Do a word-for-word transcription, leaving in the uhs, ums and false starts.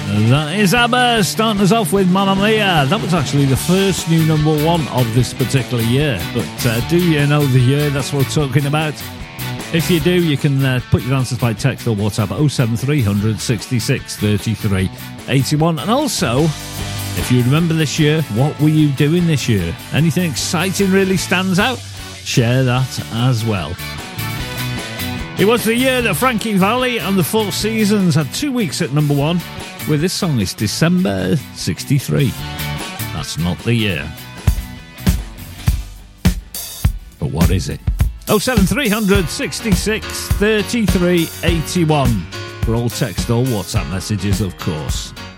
That is ABBA starting us off with Mamma Mia. That was actually the first new number one of this particular year. But uh, do you know the year? That's what we're talking about. If you do, you can uh, put your answers by text or WhatsApp at oh seven three hundred sixty-six thirty-three eighty-one. And also, if you remember this year, what were you doing this year? Anything exciting really stands out? Share that as well. It was the year that Frankie Valli and the Four Seasons had two weeks at number one. With this song, it's December sixty-three. That's not the year. But what is it? oh seven three hundred sixty-six thirty-three eighty-one for all text or WhatsApp messages, of course.